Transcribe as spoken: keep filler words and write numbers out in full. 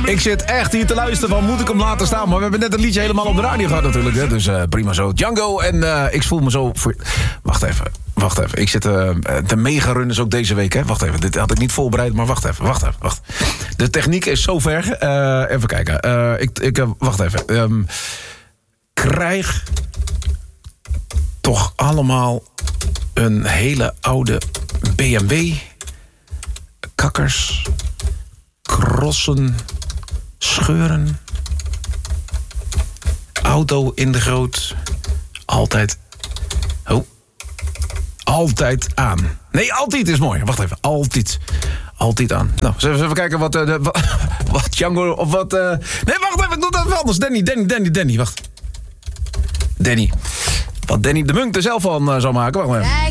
Ik zit echt hier te luisteren van, moet ik hem laten staan? Maar we hebben net een liedje helemaal op de radio gehad natuurlijk. Hè? Dus uh, prima zo. Django en uh, ik voel me zo... Voor... Wacht even, wacht even. Ik zit uh, de mega-runners ook deze week. Hè? Wacht even, dit had ik niet voorbereid, maar wacht even, wacht even. Wacht. De techniek is zo ver. Uh, even kijken. Uh, ik, ik, uh, wacht even. Um, krijg toch allemaal een hele oude B M W... kakkers, krossen, scheuren, auto in de groot, altijd, oh, altijd aan. Nee, altijd is mooi. Wacht even, altijd, altijd aan. Nou, zullen we even kijken wat, uh, de, wat, wat Django of wat... Uh... Nee, wacht even, ik doe dat even anders. Danny, Danny, Danny, Danny, wacht. Danny. Wat Danny de Munk er zelf van uh, zou maken, wacht maar even.